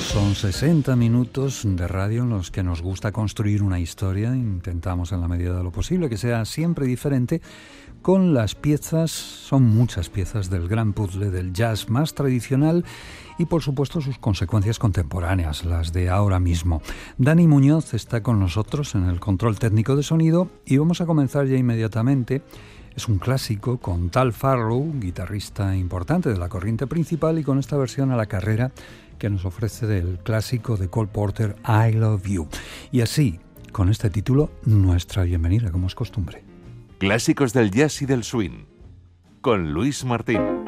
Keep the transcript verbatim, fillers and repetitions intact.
Son sesenta minutos de radio en los que nos gusta construir una historia. Intentamos en la medida de lo posible que sea siempre diferente con las piezas, son muchas piezas del gran puzzle del jazz más tradicional y por supuesto sus consecuencias contemporáneas, las de ahora mismo. Dani Muñoz está con nosotros en el control técnico de sonido y vamos a comenzar ya inmediatamente. Es un clásico con Tal Farlow, guitarrista importante de la corriente principal, y con esta versión a la carrera que nos ofrece del clásico de Cole Porter, I Love You. Y así, con este título, nuestra bienvenida, como es costumbre. Clásicos del jazz y del swing, con Luis Martín.